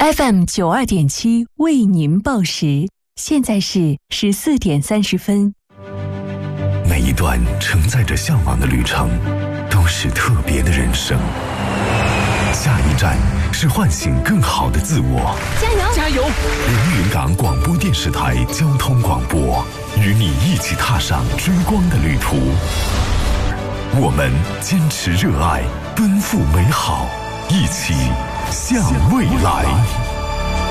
FM92.7为您报时，现在是14点30分。 每一段承载着向往的旅程，都是特别的人生。下一站是唤醒更好的自我。 加油！ 加油！ 连云港广播电视台交通广播，与你一起踏上追光的旅途。我们坚持热爱，奔赴美好，一起向未来。